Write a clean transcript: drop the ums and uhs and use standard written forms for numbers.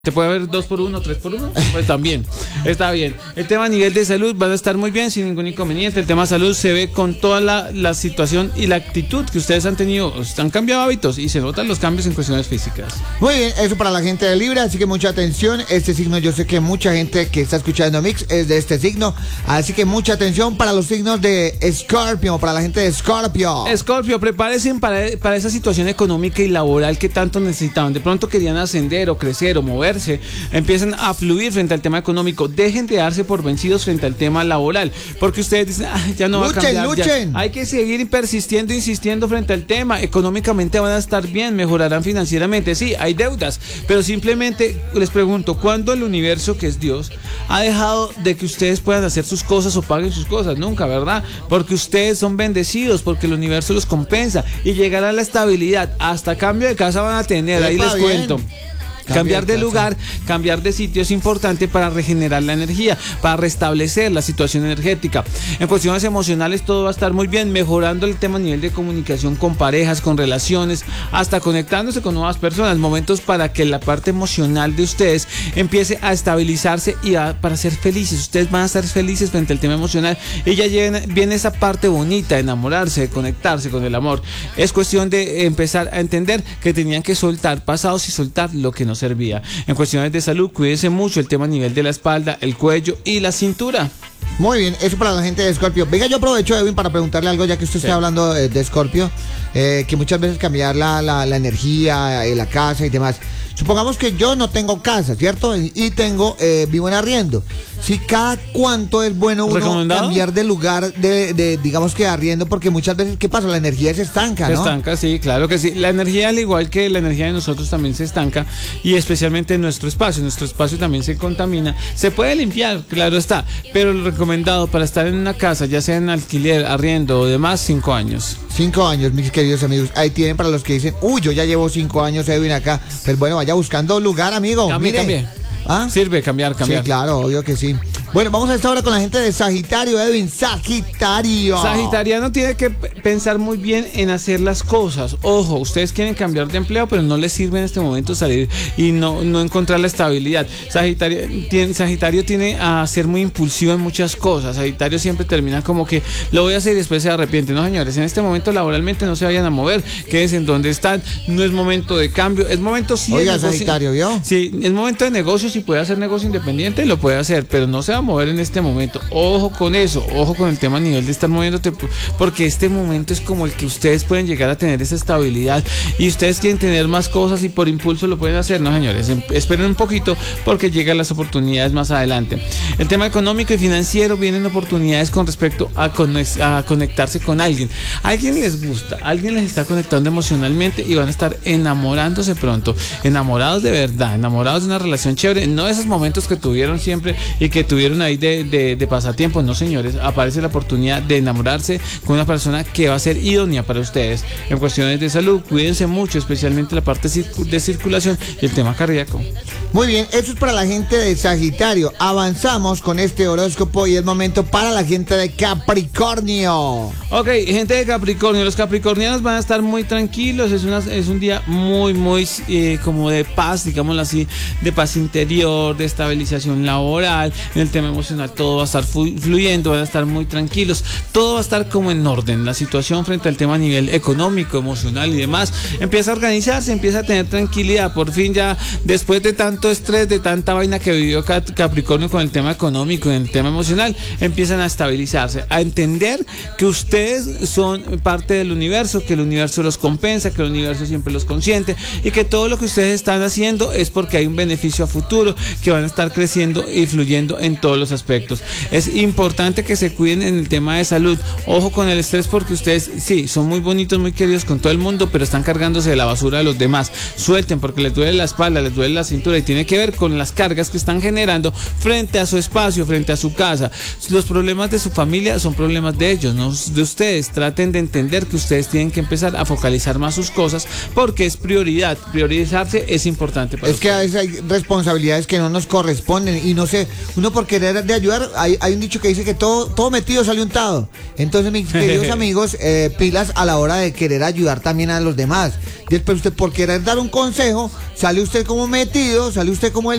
¿Se puede ver 2x1, 3x1? Pues también, está bien. El tema a nivel de salud va a estar muy bien, sin ningún inconveniente. El tema salud se ve con toda la situación y la actitud que ustedes han tenido. Han cambiado hábitos y se notan los cambios en cuestiones físicas. Muy bien, eso para la gente de Libra, así que mucha atención. Este signo, yo sé que mucha gente que está escuchando Mix es de este signo, así que mucha atención para los signos de Escorpio, para la gente de Escorpio. Escorpio, prepárense para esa situación económica y laboral que tanto necesitaban. De pronto querían ascender o crecer o mover. Empiezan a fluir frente al tema económico. Dejen de darse por vencidos frente al tema laboral, porque ustedes dicen, ya no va a cambiar. Luchen. Hay que seguir persistiendo, insistiendo frente al tema. Económicamente van a estar bien, mejorarán financieramente. Sí, hay deudas, pero simplemente les pregunto, ¿cuándo el universo, que es Dios, ha dejado de que ustedes puedan hacer sus cosas o paguen sus cosas? Nunca, ¿verdad? Porque ustedes son bendecidos, porque el universo los compensa y llegará la estabilidad. Hasta cambio de casa van a tener, ahí les cuento. Cambiar de lugar, cambiar de sitio es importante para regenerar la energía, para restablecer la situación energética. En cuestiones emocionales todo va a estar muy bien, mejorando el tema a nivel de comunicación con parejas, con relaciones, hasta conectándose con nuevas personas. Momentos para que la parte emocional de ustedes empiece a estabilizarse y para ser felices. Ustedes van a estar felices frente al tema emocional y ya viene esa parte bonita, de enamorarse, de conectarse con el amor. Es cuestión de empezar a entender que tenían que soltar pasados y soltar lo que no servía. En cuestiones de salud, cuídense mucho el tema a nivel de la espalda, el cuello y la cintura. Muy bien, eso para la gente de Escorpio. Venga, yo aprovecho, Edwin, para preguntarle algo, ya que usted está hablando de Escorpio, que muchas veces cambiar la energía, la casa y demás. Supongamos que yo no tengo casa, ¿cierto? Y vivo en arriendo. Si cada cuánto es bueno uno cambiar de lugar digamos que arriendo, porque muchas veces, ¿qué pasa? La energía se estanca, ¿no? Se estanca, sí, claro que sí. La energía, al igual que la energía de nosotros, también se estanca, y especialmente en nuestro espacio. Nuestro espacio también se contamina. Se puede limpiar, claro está, pero lo recomendado para estar en una casa, ya sea en alquiler, arriendo o demás, 5 años. 5 años, mis queridos amigos. Ahí tienen para los que dicen, yo ya llevo 5 años, Edwin, acá. Pues bueno, vaya buscando lugar, amigo. Cambie. ¿Ah? Sirve cambiar. Sí, claro, obvio que sí. Bueno, vamos a esta hora con la gente de Sagitario, Edwin. Sagitariano tiene que pensar muy bien en hacer las cosas. Ojo, ustedes quieren cambiar de empleo, pero no les sirve en este momento salir y no encontrar la estabilidad. Sagitario tiene a ser muy impulsivo en muchas cosas. Sagitario siempre termina como que lo voy a hacer y después se arrepiente. No, señores, en este momento laboralmente no se vayan a mover, quédense en donde están. No es momento de cambio, es momento sí. Oiga, Sagitario, ¿vio? Sí, es momento de negocio. Si puede hacer negocio independiente, lo puede hacer, pero no se va a mover en este momento. Ojo con eso, ojo con el tema a nivel de estar moviéndote, porque este momento es como el que ustedes pueden llegar a tener esa estabilidad y ustedes quieren tener más cosas y por impulso lo pueden hacer. No, señores, esperen un poquito porque llegan las oportunidades más adelante. El tema económico y financiero, vienen oportunidades con respecto a conectarse con alguien. Alguien les gusta, alguien les está conectando emocionalmente y van a estar enamorándose pronto, enamorados de verdad, enamorados de una relación chévere, no esos momentos que tuvieron siempre y que tuvieron ahí de pasatiempo. No, señores, aparece la oportunidad de enamorarse con una persona que va a ser idónea para ustedes. En cuestiones de salud, cuídense mucho, especialmente la parte de circulación y el tema cardíaco. Muy bien, eso es para la gente de Sagitario. Avanzamos con este horóscopo y es momento para la gente de Capricornio. Ok, gente de Capricornio, los capricornianos van a estar muy tranquilos. Es un día muy como de paz, digámoslo así, de paz interior, de estabilización laboral. En el tema emocional todo va a estar fluyendo, van a estar muy tranquilos, todo va a estar como en orden. La situación frente al tema a nivel económico, emocional y demás empieza a organizarse, empieza a tener tranquilidad. Por fin, ya después de tanto estrés, de tanta vaina que vivió Capricornio con el tema económico y el tema emocional, empiezan a estabilizarse, a entender que ustedes son parte del universo, que el universo los compensa, que el universo siempre los consiente y que todo lo que ustedes están haciendo es porque hay un beneficio a futuro, que van a estar creciendo y fluyendo en todos los aspectos. Es importante que se cuiden en el tema de salud. Ojo con el estrés, porque ustedes sí, son muy bonitos, muy queridos con todo el mundo, pero están cargándose de la basura de los demás. Suelten, porque les duele la espalda, les duele la cintura y tiene que ver con las cargas que están generando frente a su espacio, frente a su casa. Los problemas de su familia son problemas de ellos, no de ustedes. Traten de entender que ustedes tienen que empezar a focalizar más sus cosas, porque es prioridad. Priorizarse es importante para ustedes. Que a veces hay responsabilidades que no nos corresponden y no sé, uno porque querer de ayudar, hay un dicho que dice que todo metido sale untado. Entonces, mis queridos amigos, pilas a la hora de querer ayudar también a los demás. Después usted por querer dar un consejo, sale usted como metido, sale usted como el